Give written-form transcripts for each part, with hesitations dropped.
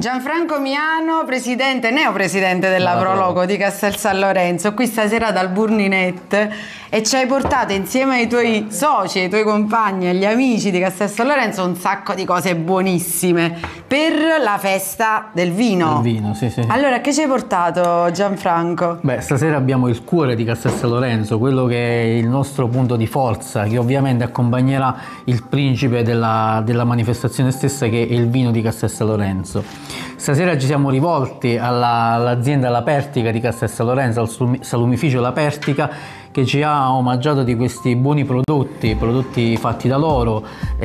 Gianfranco Miano, presidente, neopresidente della Proloco di Castel San Lorenzo, qui stasera dal Burninet, e ci hai portato insieme ai tuoi soci, ai tuoi compagni, agli amici di Castel San Lorenzo un sacco di cose buonissime per la festa del vino. Del vino, sì, sì. Allora, che ci hai portato, Gianfranco? Beh, stasera abbiamo il cuore di Castel San Lorenzo, quello che è il nostro punto di forza, che ovviamente accompagnerà il principe della manifestazione stessa, che è il vino di Castel San Lorenzo. Stasera ci siamo rivolti all'azienda La Pertica di Castel San Lorenzo, al salumificio La Pertica, che ci ha omaggiato di questi buoni prodotti fatti da loro,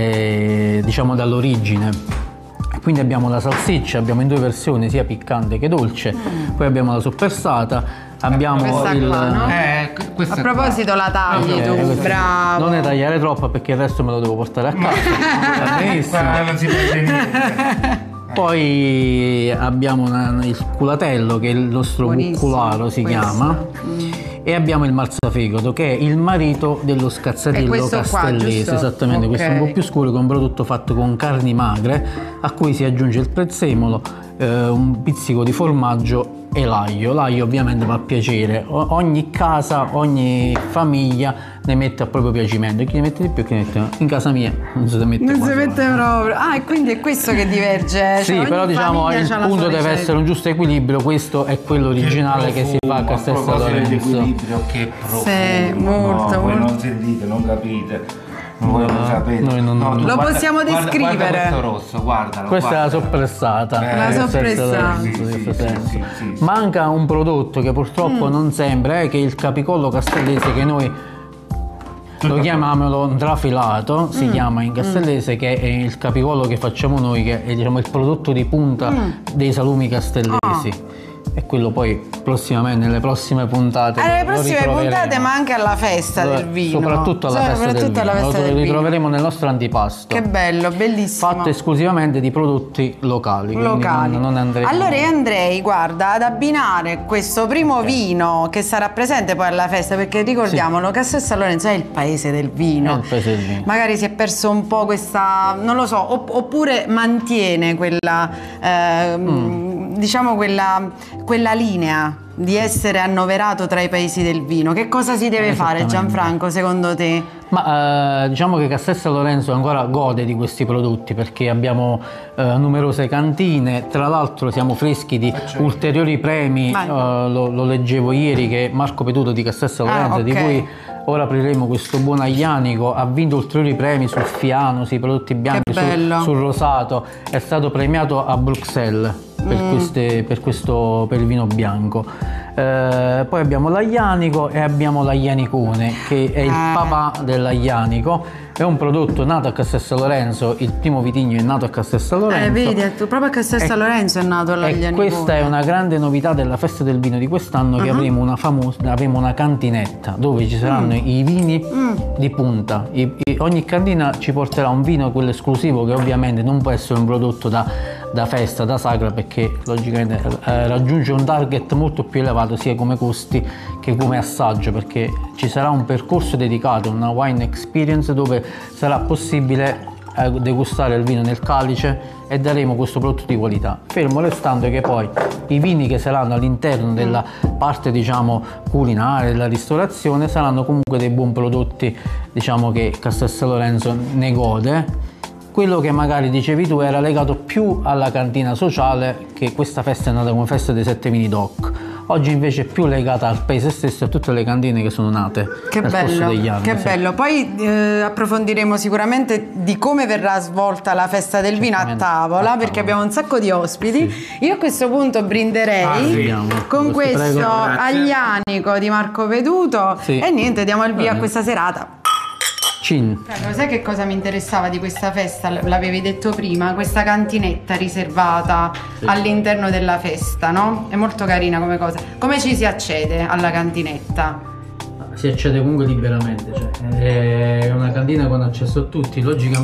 diciamo dall'origine. Quindi abbiamo la salsiccia, abbiamo in due versioni, sia piccante che dolce, poi abbiamo la soppressata, abbiamo questa il... qua, no? questa A proposito la tagli tu, bravo. Non ne tagliare troppo perché il resto me lo devo portare a casa. Va benissimo. Non si prende niente. Poi abbiamo il culatello, che è il nostro buccularo si chiama, e abbiamo il marzafegato, che è il marito dello scazzatello castellese, qua, esattamente, questo è un po' più scuro, che è un prodotto fatto con carni magre, a cui si aggiunge il prezzemolo, un pizzico di formaggio e l'aglio. L'aglio ovviamente va a piacere, ogni casa, ogni famiglia ne mette a proprio piacimento, chi ne mette di più, chi ne mette. In casa mia non si mette, proprio. Ah, e quindi è questo che diverge. Sì, però diciamo il punto deve essere un giusto equilibrio. Questo è quello originale che si fa a Castel San Lorenzo. Che profumo. Sì, molto, Voi molto. non sentite, non capite. Voi non sapete. Noi Lo possiamo descrivere. Guarda questo rosso, guardalo. Questa è la guardalo. soppressata. La soppressata. Sì. Manca un prodotto che purtroppo non sembra, che è il capicollo castellese, che noi lo chiamiamolo trafilato, si chiama in castellese, che è il capicollo che facciamo noi, che è, diciamo, il prodotto di punta dei salumi castellesi. E quello poi prossimamente, nelle prossime puntate. Alle prossime puntate, ma anche alla festa del vino. Soprattutto alla festa del vino. Lo ritroveremo nel nostro antipasto. Che bello, bellissimo. Fatto esclusivamente di prodotti locali. Non andremo... Allora io andrei, guarda, ad abbinare questo primo vino che sarà presente poi alla festa, perché ricordiamolo, Castel San Lorenzo è il paese del vino. È il paese del vino. Magari si è perso un po' questa, non lo so, oppure mantiene quella, diciamo quella linea di essere annoverato tra i paesi del vino. Che cosa si deve fare, Gianfranco, secondo te? Ma diciamo che Castel San Lorenzo ancora gode di questi prodotti, perché abbiamo numerose cantine, tra l'altro siamo freschi di ulteriori premi. Lo leggevo ieri che Marco Peduto di Castel San Lorenzo, di cui ora apriremo questo buon aglianico, ha vinto ulteriori premi sul Fiano, sui prodotti bianchi, sul rosato, è stato premiato a Bruxelles per il vino bianco. Poi abbiamo l'aglianico e abbiamo l'aglianicone, che è il papà dell'aglianico. È un prodotto nato a Castel San Lorenzo, il primo vitigno è nato a Castel San Lorenzo. Vedi, proprio a Castel San Lorenzo è nato l'aglianicone. E questa è una grande novità della festa del vino di quest'anno, che avremo una cantinetta dove ci saranno i vini di punta. Ogni cantina ci porterà un vino, quello esclusivo, che ovviamente non può essere un prodotto da festa, da sagra, perché logicamente raggiunge un target molto più elevato sia come costi che come assaggio, perché ci sarà un percorso dedicato, una wine experience, dove sarà possibile degustare il vino nel calice e daremo questo prodotto di qualità, fermo restando che poi i vini che saranno all'interno della parte, diciamo, culinaria, della ristorazione, saranno comunque dei buoni prodotti, diciamo, che Castel San Lorenzo ne gode. Quello che magari dicevi tu era legato più alla cantina sociale, che questa festa è nata come festa dei 7 vini DOC. Oggi invece è più legata al paese stesso e a tutte le cantine che sono nate nel corso degli anni. Che bello. Poi approfondiremo sicuramente di come verrà svolta la festa del vino a tavola, perché abbiamo un sacco di ospiti. Io a questo punto brinderei con questo aglianico di Marco Peduto e niente, diamo il via a questa serata. Sai che cosa mi interessava di questa festa? L'avevi detto prima, questa cantinetta riservata all'interno della festa, no? È molto carina come cosa. Come ci si accede alla cantinetta? Si accede comunque liberamente, cioè è una cantina con accesso a tutti, logicamente.